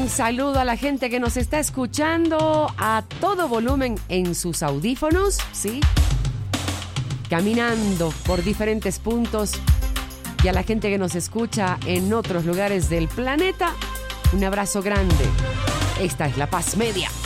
gran saludo a la gente que nos está escuchando a todo volumen en sus audífonos, ¿sí? Caminando por diferentes puntos, y a la gente que nos escucha en otros lugares del planeta, un abrazo grande. Esta es La Paz Media.